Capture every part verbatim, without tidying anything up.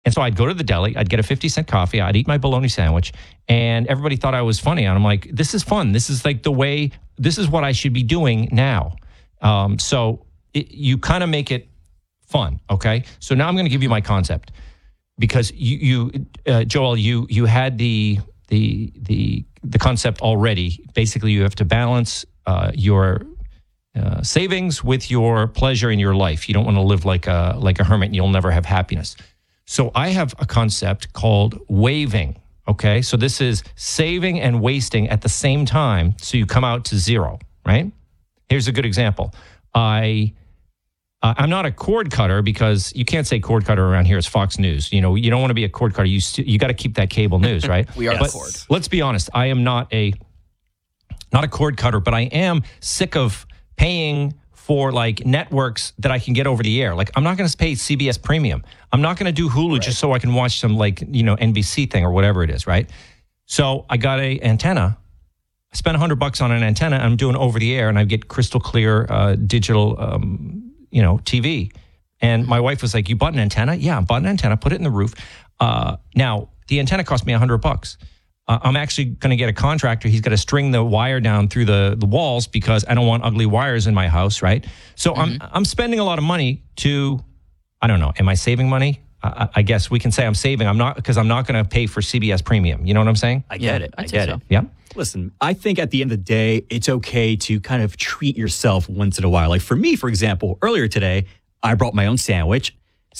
And so I'd go to the deli, I'd get a fifty cent coffee, I'd eat my bologna sandwich, and everybody thought I was funny. And I'm like, this is fun. This is like the way, this is what I should be doing now. Um, so it, you kind of make it fun, okay? So now I'm going to give you my concept. Because you, you uh, Joel, you you had the the the the concept already. Basically, you have to balance uh, your uh, savings with your pleasure in your life. You don't want to live like a like a hermit, and you'll never have happiness. So I have a concept called waving. Okay, so this is saving and wasting at the same time, so you come out to zero. Right? Here's a good example. I. Uh, I'm not a cord cutter because you can't say cord cutter around here. It's Fox News. You know, you don't want to be a cord cutter. You st- you got to keep that cable news, right? We are but the cord. Let's be honest. I am not a not a cord cutter, but I am sick of paying for like networks that I can get over the air. Like I'm not going to pay C B S Premium. I'm not going to do Hulu right. just so I can watch some like you know N B C thing or whatever it is, right? So I got a antenna. I spent a hundred bucks on an antenna. I'm doing over the air, and I get crystal clear uh, digital. Um, you know, T V. And my wife was like, you bought an antenna? Yeah, I bought an antenna, put it in the roof. Uh, now, the antenna cost me a hundred bucks. Uh, I'm actually going to get a contractor. He's got to string the wire down through the, the walls because I don't want ugly wires in my house, right? So mm-hmm. I'm I'm spending a lot of money to, I don't know, am I saving money? I, I guess we can say I'm saving. I'm not, because I'm not going to pay for C B S Premium. You know what I'm saying? I get yeah, it. I get so. it. Yeah. Listen, I think at the end of the day, it's okay to kind of treat yourself once in a while. Like for me, for example, earlier today, I brought my own sandwich.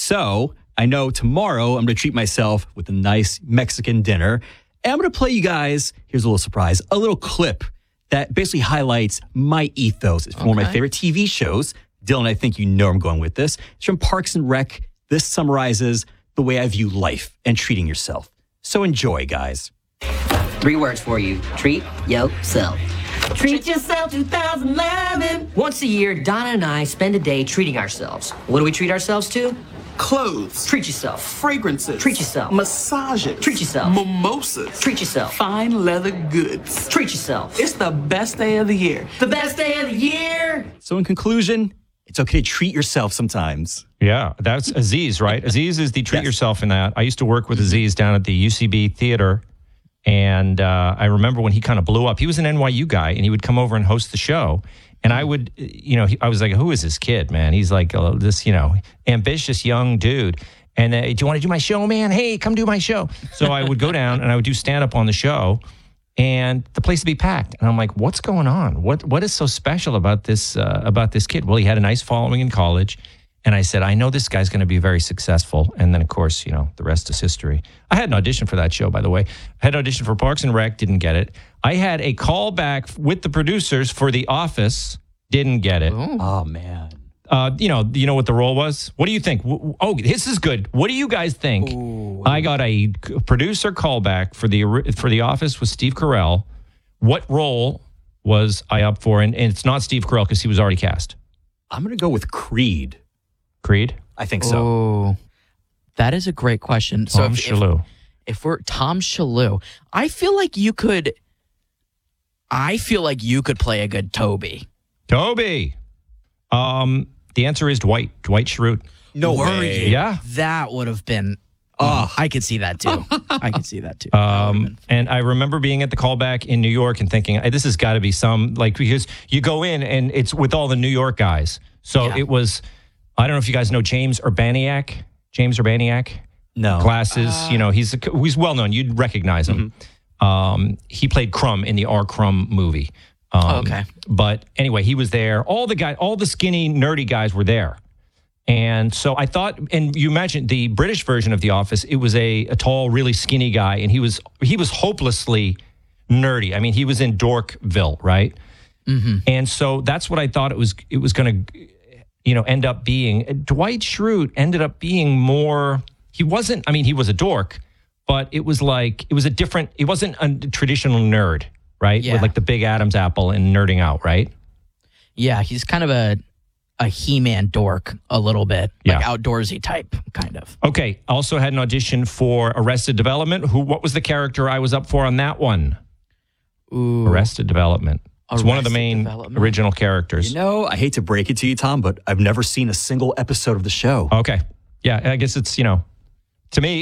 So I know tomorrow I'm going to treat myself with a nice Mexican dinner. And I'm going to play you guys, here's a little surprise, a little clip that basically highlights my ethos. It's from okay. one of my favorite T V shows. Dylan, I think you know where I'm going with this. It's from Parks and Rec. This summarizes the way I view life and treating yourself. So enjoy, guys. Three words for you. Treat yourself. Treat yourself two thousand eleven. Once a year, Donna and I spend a day treating ourselves. What do we treat ourselves to? Clothes. Treat yourself. Fragrances. Treat yourself. Massages. Treat yourself. Mimosas. Treat yourself. Fine leather goods. Treat yourself. It's the best day of the year. The best day of the year. So in conclusion, it's okay to treat yourself sometimes. Yeah, that's Aziz, right? Aziz is the treat yes. yourself in that. I used to work with Aziz down at the U C B theater. And uh, I remember when he kind of blew up, he was an N Y U guy, and he would come over and host the show. And I would, you know, he, I was like, who is this kid, man? He's like uh, this, you know, ambitious young dude. And uh, do you want to do my show, man? Hey, come do my show. So I would go down and I would do stand up on the show, and the place would be packed. And I'm like, what's going on? What What is so special about this uh, about this kid? Well, he had a nice following in college. And I said, I know this guy's going to be very successful. And then, of course, you know, the rest is history. I had an audition for that show, by the way. I had an audition for Parks and Rec, didn't get it. I had a call back with the producers for The Office, didn't get it. Ooh. Oh, man. Uh, you know, you know what the role was? What do you think? Oh, this is good. What do you guys think? Ooh. I got a producer callback for the for The Office with Steve Carell. What role was I up for? And, and it's not Steve Carell because he was already cast. I'm going to go with Creed. Creed? I think so. Oh, that is a great question. So Tom if, Shalhoub. If, if we're Tom Shalhoub, I feel like you could. I feel like you could play a good Toby. Toby. Um, the answer is Dwight. Dwight Schrute. No Were way. You? Yeah. That would have been. Oh, I could see that too. I could see that too. Um, and I remember being at the callback in New York and thinking, hey, this has got to be some like because you go in and it's with all the New York guys. So yeah. it was. I don't know if you guys know James Urbaniak. James Urbaniak. No. Glasses. Uh, you know, he's a, he's well known. You'd recognize him. Mm-hmm. Um, he played Crumb in the R. Crumb movie. Um, oh, okay. But anyway, he was there. All the guy, all the skinny, nerdy guys were there. And so I thought, and you imagine the British version of The Office, it was a, a tall, really skinny guy, and he was he was hopelessly nerdy. I mean, he was in Dorkville, right? Mm-hmm. And so that's what I thought it was. It was going to. You know, end up being Dwight Schrute ended up being more. He wasn't. I mean, he was a dork, but it was like it was a different. It wasn't a traditional nerd, right? Yeah. With like the big Adam's apple and nerding out, right? Yeah, he's kind of a a He-Man dork, a little bit, yeah. like outdoorsy type, kind of. Okay. Also had an audition for Arrested Development. Who? What was the character I was up for on that one? Ooh. Arrested Development. It's one of the main original characters. You know, I hate to break it to you, Tom, but I've never seen a single episode of the show. Okay. Yeah, I guess it's, you know, To me,